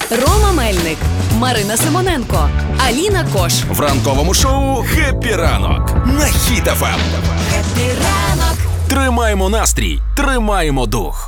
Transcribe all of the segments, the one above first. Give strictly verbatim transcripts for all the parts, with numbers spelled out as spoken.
Рома Мельник, Марина Симоненко, Аліна Кош. В ранковому шоу «Хеппі ранок» на Хіт еф ем. Хеппі ранок. Тримаємо настрій, тримаємо дух.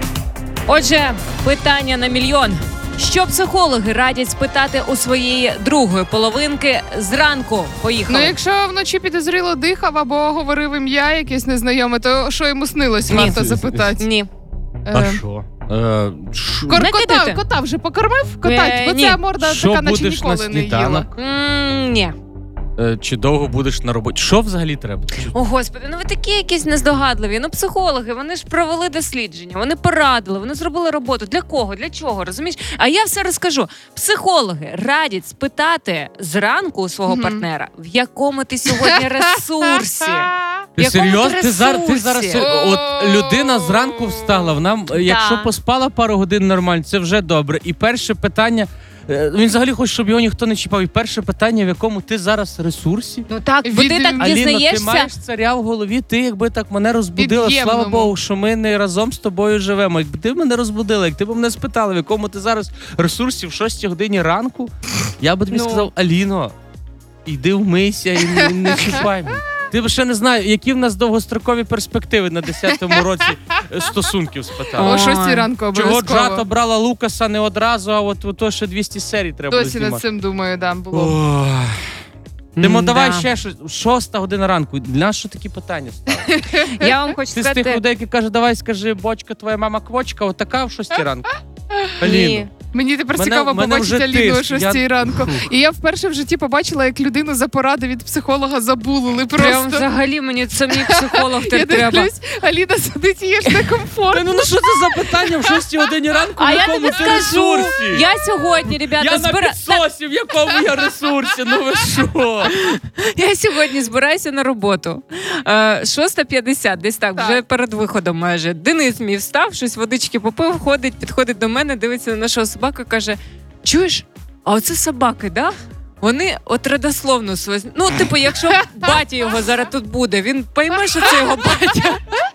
Отже, питання на мільйон. Що психологи радять спитати у своєї другої половинки зранку? Поїхали. Ну, якщо вночі підозріло дихав або говорив ім'я якесь незнайоме, то що йому снилось, варто запитати. Ні. А що? Е, ш... Кор- Не кота, кидайте. кота вже покормив? Котать, Е, бо ні. ця морда Що така, наче будеш на ніколи не їла. сніданок? М, Ні. Е, чи довго будеш на роботі? Що взагалі треба? О, Господи, ну ви такі якісь нездогадливі. Ну, психологи, вони ж провели дослідження, вони порадили, вони зробили роботу. Для кого? Для чого? Розумієш? А я все розкажу. Психологи радять спитати зранку у свого Мгм. партнера, в якому ти сьогодні ресурсі. Ти якому серйозно? ти Ти зараз, ти ресурсі? зараз от людина зранку встала. Вона, е, якщо поспала пару годин нормально, це вже добре. І перше питання. е, Він взагалі хоче, щоб його ніхто не чіпав. І перше питання, в якому ти зараз ресурсі. Ну так, бо ти Від- так Аліно, ти дізнаєшся. маєш царя в голові, ти якби так мене розбудила. Під'ємному. Слава Богу, що ми не разом з тобою живемо. Якби ти мене розбудила, як ти б мене спитала, в якому ти зараз ресурсі в шостій годині ранку, я би тобі Ну. сказав: Аліно, йди вмийся і не, не чіпай мене. Ти б ще не знаю, які в нас довгострокові перспективи на десятому році е, стосунків спитала. О шостій ранку Чого обов'язково. Джато брала Лукаса не одразу, а от то ще двісті серій треба буде Досі над знімати. цим думаю, да, було. Ох. Тимо, давай Да. ще щось. Шоста година ранку. Для нас що такі питання ставили? Я вам хочу Ти з тих сказати. людей, які каже, давай скажи, бочка, твоя мама квочка, отака в шостій ранку. Ні. Аліно. Мені тепер Мене- цікаво мене побачити вже Аліну о тиск. шостій Я- ранку. Фух. І я вперше в житті побачила, як людину за поради від психолога забулили Прям просто. взагалі мені це мій психолог Я так треба. дивлюсь, Аліна сидить, їй ж Та некомфортно. ну, ну що це за питання в шостій годині ранку, А в я якому тобі ти скажу, ресурсі? я сьогодні, ребята, Я на збира... підсосі, в якому я ресурсі, ну ви що? я сьогодні збираюся на роботу. Е, шоста п'ятдесят, десь так, Так. вже перед виходом майже. Денис мій встав, щось водички попив, ходить, підходить до мене, дивиться на нашого собаку і каже: чуєш, а оце собаки, да? Вони от родословно свої. Ну, типу, якщо батя його зараз тут буде, він пойме, що це його батя.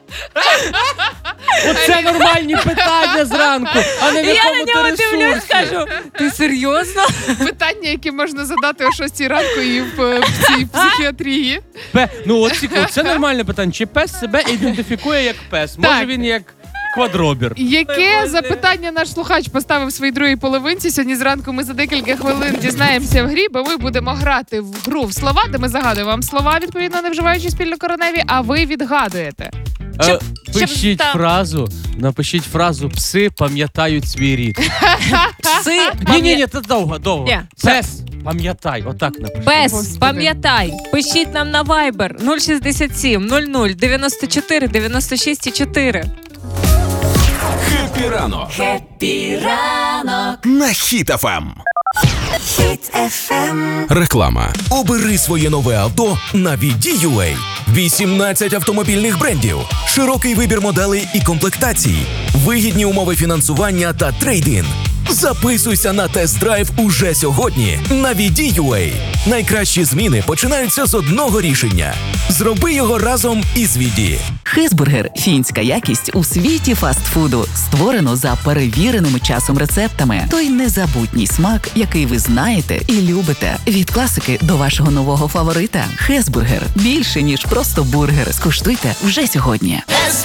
Оце нормальні питання зранку, а не в І я якому на ти нього дивлюсь, ресурсі. кажу: ти серйозно? Питання, які можна задати о шостій ранку і в, е, в цій психіатрії. Пе- Ну, от цікаво, це нормальне питання. Чи пес себе ідентифікує як пес? Може Так. він як квадробір? Яке запитання наш слухач поставив своїй другій половинці? Сьогодні зранку ми за декілька хвилин дізнаємося в грі, бо ми будемо грати в гру в слова, де ми загадуємо вам слова, відповідно, не вживаючи спільно короневі, а ви відгадуєте. Е, Щоб- Пишіть щоб там- фразу, напишіть фразу «Пси пам'ятають свій рід». Пси, Ні, ні, ні, це довго, довго. Ні. Пес, пам'ятай, отак напишіть. Пес, Господи. пам'ятай, пишіть нам на Viber нуль шістдесят сім нуль нуль дев'яносто чотири дев'яносто шість чотири. «Хеппі ранок» Хеппі ранок. на Хіт еф ем. Хіт еф ем. Реклама. Обери своє нове авто на ві ді ю ей. вісімнадцять автомобільних брендів, широкий вибір моделей і комплектацій, вигідні умови фінансування та трейд-ін. Записуйся на тест-драйв уже сьогодні на ві ді ю ей. Найкращі зміни починаються з одного рішення. Зроби його разом із Віді. Хезбургер – фінська якість у світі фастфуду. Створено за перевіреними часом рецептами. Той незабутній смак, який ви знаєте і любите. Від класики до вашого нового фаворита. Хезбургер – більше, ніж просто бургер. Скуштуйте вже сьогодні.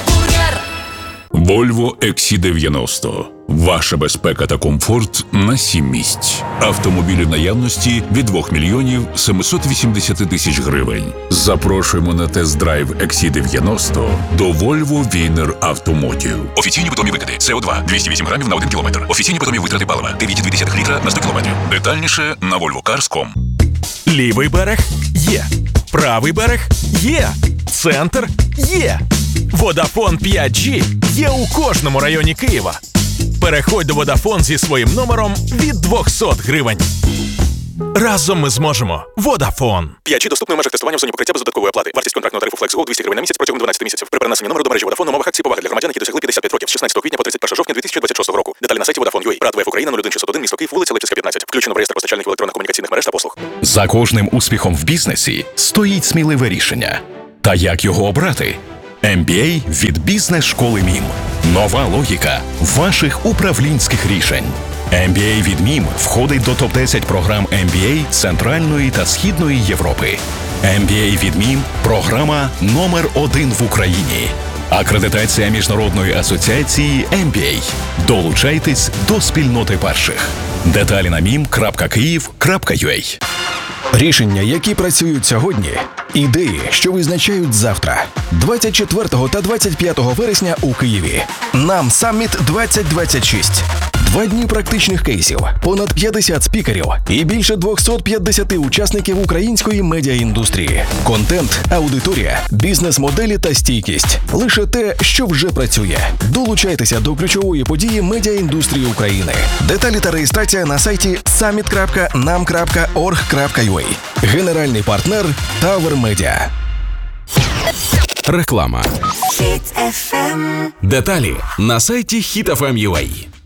Volvo ікс сі дев'яносто. Ваша безпека та комфорт на сім місць. Автомобілі в наявності від двох мільйонів сімсот вісімдесят тисяч гривень. Запрошуємо на тест-драйв ікс сі дев'яносто до Volvo Wiener Automotive. Офіційні питомі викиди. Сі о два двісті вісім грамів на один кілометр. Офіційні питомі витрати палива дев'ять цілих дві десятих літра на сто кілометрів. Детальніше на volvo cars точка ком. Лівий берег є. Правий берег є. Центр є. Vodafone п'ять джі є у кожному районі Києва. Переходь до Vodafone зі своїм номером від двісті гривень. Разом ми зможемо. Vodafone. п'ять джі доступний в межах тестування в зоні покриття без додаткової оплати. Вартість контрактного тарифу FlexGo двісті гривень на місяць протягом дванадцяти місяців. При перенесенні номеру до мережі Vodafone умовах акції поваги для громадян, які досягли п'ятдесят п'ять років з шістнадцятого квітня по тридцять першого жовтня дві тисячі двадцять шостого року. Деталі на сайті Vodafone точка ю а. Брат ВФ Україна нуль один шістсот один, місто Київ, вулиця Липецька, п'ятнадцять. Включено в реєстр постачальників електронно-комунікаційних мереж та послуг. За кожним успіхом в бізнесі стоїть сміливе рішення. Та як його обрати? ем бі ей від бізнес-школи МІМ. Нова логіка ваших управлінських рішень. ем бі ей від МІМ входить до топ десять програм ем бі ей Центральної та Східної Європи. ем бі ей від МІМ – програма номер один в Україні. Акредитація Міжнародної асоціації ем бі ей. Долучайтесь до спільноти перших. Деталі на мім крапка київ крапка ю а. Рішення, які працюють сьогодні. Ідеї, що визначають завтра. двадцять четвертого та двадцять п'ятого вересня у Києві. Нам Самміт двадцять двадцять шість. Два дні практичних кейсів, понад п'ятдесят спікерів і більше двісті п'ятдесят учасників української медіаіндустрії. Контент, аудиторія, бізнес-моделі та стійкість. Лише те, що вже працює. Долучайтеся до ключової події медіаіндустрії України. Деталі та реєстрація на сайті саміт крапка нам крапка орг крапка ю а. Генеральний партнер Tower Media. Реклама. Деталі на сайті хіт еф ем крапка ю а.